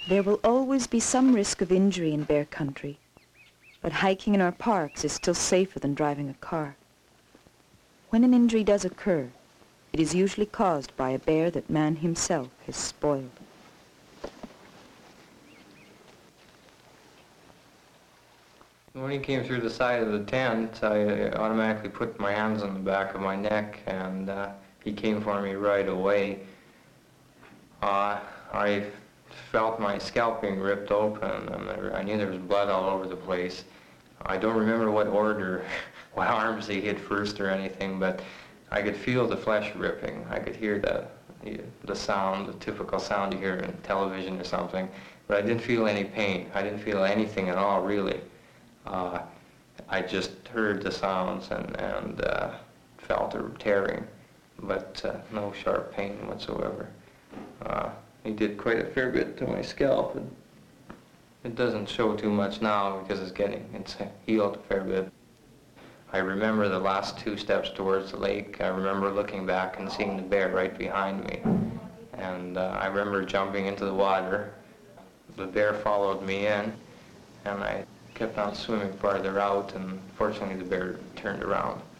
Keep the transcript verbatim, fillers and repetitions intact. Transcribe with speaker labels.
Speaker 1: There will always be some risk of injury in bear country, but hiking in our parks is still safer than driving a car. When an injury does occur, it is usually caused by a bear that man himself has spoiled.
Speaker 2: When he came through the side of the tent, I automatically put my hands on the back of my neck, and uh, he came for me right away. Uh, I felt my scalp being ripped open, and there, I knew there was blood all over the place. I don't remember what order, what arms he hit first or anything, but I could feel the flesh ripping. I could hear the, the sound, the typical sound you hear in television or something, but I didn't feel any pain. I didn't feel anything at all, really. Uh, I just heard the sounds and, and uh, felt a tearing, but uh, no sharp pain whatsoever. Uh, he did quite a fair bit to my scalp. And it doesn't show too much now because it's getting, it's healed a fair bit. I remember the last two steps towards the lake. I remember looking back and seeing the bear right behind me. And uh, I remember jumping into the water. The bear followed me in, and I kept on swimming farther out, and fortunately the bear turned around.